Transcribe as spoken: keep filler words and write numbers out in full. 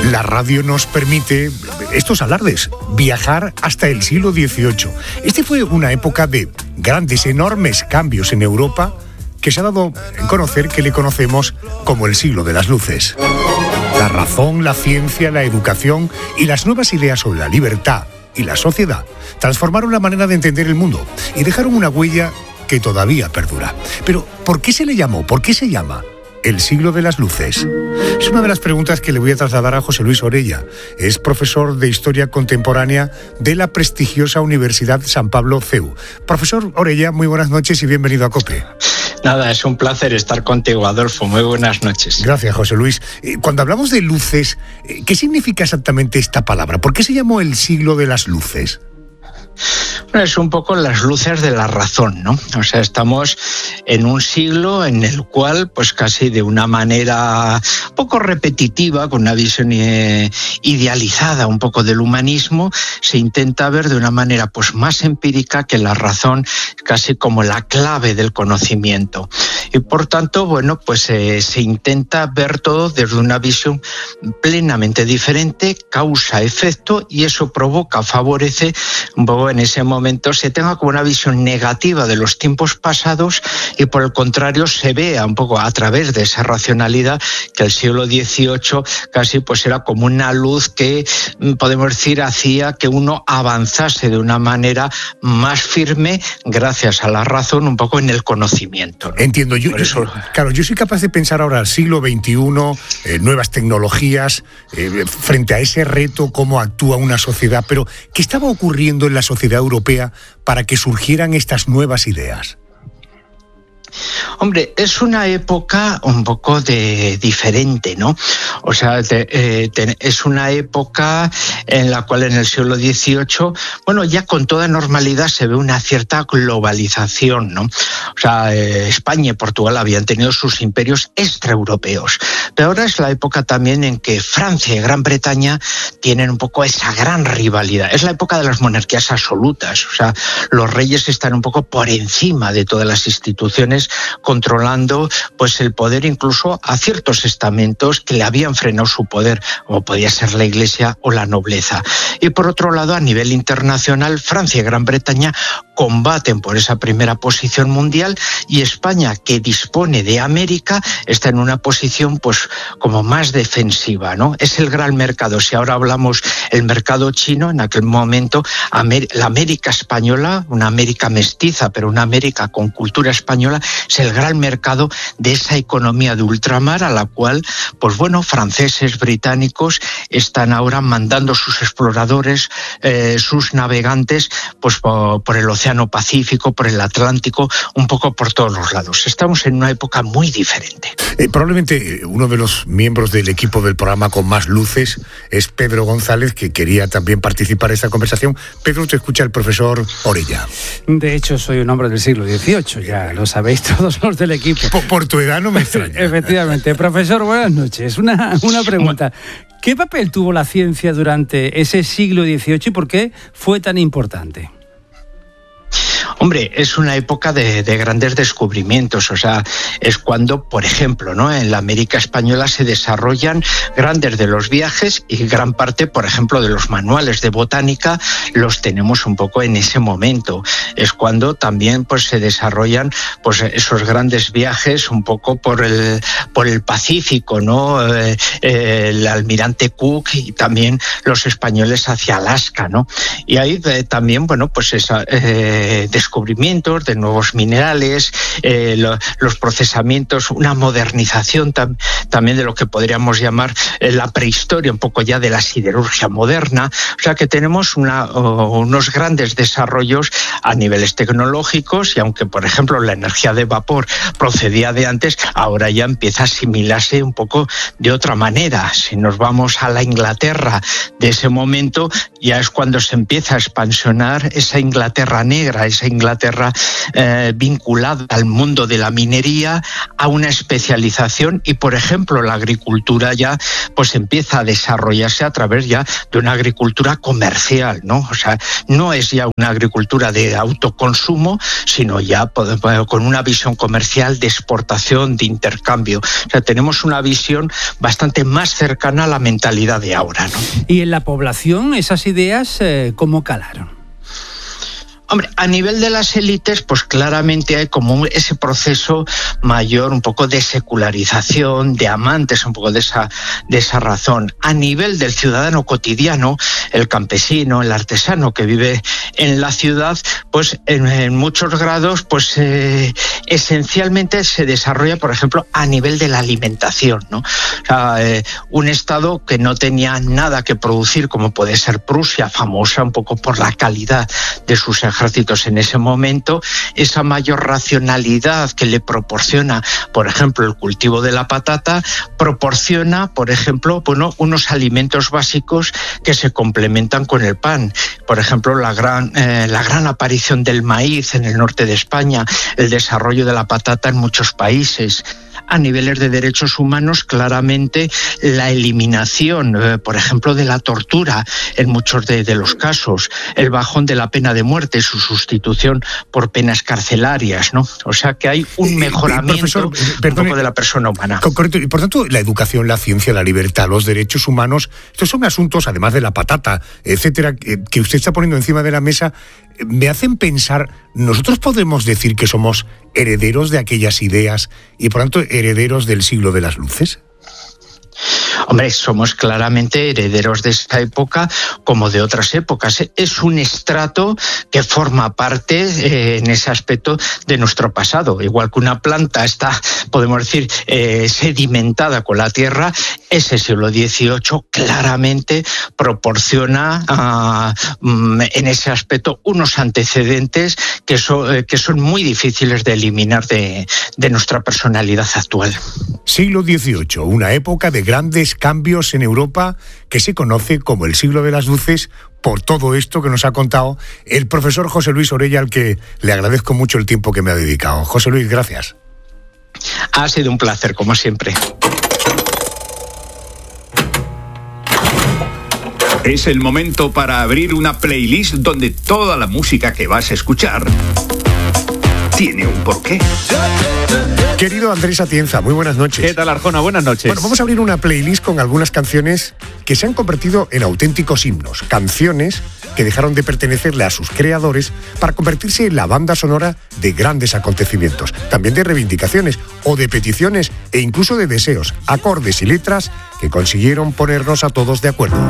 la radio nos permite estos alardes, viajar hasta el siglo dieciocho. Este fue una época de grandes, enormes cambios en Europa que se ha dado a conocer que le conocemos como el siglo de las luces. La razón, la ciencia, la educación y las nuevas ideas sobre la libertad y la sociedad transformaron la manera de entender el mundo y dejaron una huella que todavía perdura. Pero, ¿por qué se le llamó? ¿Por qué se llama el siglo de las luces? Es una de las preguntas que le voy a trasladar a José Luis Orella. Es profesor de Historia Contemporánea de la prestigiosa Universidad San Pablo C E U. Profesor Orella, muy buenas noches y bienvenido a COPE. Nada, es un placer estar contigo, Adolfo. Muy buenas noches. Gracias, José Luis. Cuando hablamos de luces, ¿qué significa exactamente esta palabra? ¿Por qué se llamó el siglo de las luces? Bueno, es un poco las luces de la razón, ¿no? O sea, estamos en un siglo en el cual, pues casi de una manera poco repetitiva, con una visión eh, idealizada un poco del humanismo, se intenta ver de una manera pues más empírica que la razón, casi como la clave del conocimiento. Y por tanto, bueno, pues eh, se intenta ver todo desde una visión plenamente diferente, causa-efecto, y eso provoca, favorece un poco en ese momento se tenga como una visión negativa de los tiempos pasados y por el contrario se vea un poco a través de esa racionalidad que el siglo dieciocho casi pues era como una luz que podemos decir hacía que uno avanzase de una manera más firme gracias a la razón un poco en el conocimiento, ¿no? Entiendo, yo, eso... yo claro, yo soy capaz de pensar ahora al siglo veintiuno, eh, nuevas tecnologías, eh, frente a ese reto, cómo actúa una sociedad, pero ¿qué estaba ocurriendo en la sociedad europea para que surgieran estas nuevas ideas? Hombre, es una época un poco de diferente, ¿no? O sea, de, eh, de, es una época en la cual en el siglo dieciocho, bueno, ya con toda normalidad se ve una cierta globalización, ¿no? O sea, eh, España y Portugal habían tenido sus imperios extraeuropeos, pero ahora es la época también en que Francia y Gran Bretaña tienen un poco esa gran rivalidad. Es la época de las monarquías absolutas, o sea, los reyes están un poco por encima de todas las instituciones, controlando pues el poder incluso a ciertos estamentos que le habían frenado su poder, como podía ser la Iglesia o la nobleza. Y por otro lado, a nivel internacional, Francia y Gran Bretaña combaten por esa primera posición mundial y España, que dispone de América, está en una posición pues como más defensiva, ¿no? Es el gran mercado. Si ahora hablamos el mercado chino, en aquel momento la América española, una América mestiza, pero una América con cultura española, es el gran mercado de esa economía de ultramar a la cual, pues bueno, franceses, británicos están ahora mandando sus exploradores, eh, sus navegantes, pues por, por el Océano Pacífico, por el Atlántico, un poco por todos los lados. Estamos en una época muy diferente. Eh, probablemente uno de los miembros del equipo del programa con más luces es Pedro González, que quería también participar en esta conversación. Pedro, te escucha el profesor Orella. De hecho, soy un hombre del siglo dieciocho, ya lo sabéis todos los del equipo. Por, por tu edad no me extraña. Efectivamente. Profesor, buenas noches. Una, una pregunta. ¿Qué papel tuvo la ciencia durante ese siglo dieciocho y por qué fue tan importante? Hombre, es una época de, de grandes descubrimientos, o sea, es cuando, por ejemplo, ¿no?, en la América española se desarrollan grandes de los viajes y gran parte, por ejemplo, de los manuales de botánica los tenemos un poco en ese momento. Es cuando también pues se desarrollan pues esos grandes viajes un poco por el por el Pacífico, ¿no? Eh, eh, el almirante Cook y también los españoles hacia Alaska, ¿no? Y ahí eh, también, bueno, pues esa eh, descubrimientos de nuevos minerales, eh, lo, los procesamientos, una modernización tam, también de lo que podríamos llamar eh, la prehistoria, un poco ya de la siderurgia moderna. O sea que tenemos una, uh, unos grandes desarrollos a niveles tecnológicos y aunque, por ejemplo, la energía de vapor procedía de antes, ahora ya empieza a asimilarse un poco de otra manera. Si nos vamos a la Inglaterra de ese momento, ya es cuando se empieza a expansionar esa Inglaterra negra, esa Inglaterra eh, vinculada al mundo de la minería, a una especialización y, por ejemplo, la agricultura ya pues empieza a desarrollarse a través ya de una agricultura comercial, ¿no? O sea, no es ya una agricultura de autoconsumo, sino ya con una visión comercial de exportación, de intercambio. O sea, tenemos una visión bastante más cercana a la mentalidad de ahora, ¿no? ¿Y en la población esas ideas eh, cómo calaron? Hombre, a nivel de las élites, pues claramente hay como ese proceso mayor, un poco de secularización, de amantes un poco de esa, de esa razón. A nivel del ciudadano cotidiano, el campesino, el artesano que vive en la ciudad, pues en, en muchos grados, pues eh, esencialmente se desarrolla, por ejemplo, a nivel de la alimentación, ¿no? O sea, eh, un estado que no tenía nada que producir, como puede ser Prusia, famosa un poco por la calidad de sus ejércitos en ese momento, esa mayor racionalidad que le proporciona, por ejemplo, el cultivo de la patata, proporciona, por ejemplo, bueno, unos alimentos básicos que se complementan con el pan. Por ejemplo, la gran, eh, la gran aparición del maíz en el norte de España, el desarrollo de la patata en muchos países. A niveles de derechos humanos, claramente la eliminación, eh, por ejemplo, de la tortura en muchos de, de los casos, el bajón de la pena de muerte, su sustitución por penas carcelarias, ¿no? O sea que hay un mejoramiento eh, profesor, perdone, un poco de la persona humana. Correcto. Y por tanto, la educación, la ciencia, la libertad, los derechos humanos, estos son asuntos, además de la patata, etcétera, que usted está poniendo encima de la mesa, me hacen pensar, ¿nosotros podemos decir que somos herederos de aquellas ideas y por tanto herederos del siglo de las luces? Hombre, somos claramente herederos de esa época como de otras épocas. Es un estrato que forma parte eh, en ese aspecto de nuestro pasado. Igual que una planta está, podemos decir, eh, sedimentada con la tierra, ese siglo dieciocho claramente proporciona uh, en ese aspecto unos antecedentes que, so, eh, que son muy difíciles de eliminar de, de nuestra personalidad actual. Siglo dieciocho, una época de grandes cambios en Europa que se conoce como el siglo de las luces por todo esto que nos ha contado el profesor José Luis Orella, al que le agradezco mucho el tiempo que me ha dedicado. José Luis, gracias. Ha sido un placer, como siempre. Es el momento para abrir una playlist donde toda la música que vas a escuchar tiene un porqué. Querido Andrés Atienza, muy buenas noches. ¿Qué tal, Arjona? Buenas noches. Bueno, vamos a abrir una playlist con algunas canciones que se han convertido en auténticos himnos. Canciones que dejaron de pertenecerle a sus creadores para convertirse en la banda sonora de grandes acontecimientos. También de reivindicaciones o de peticiones e incluso de deseos, acordes y letras que consiguieron ponernos a todos de acuerdo.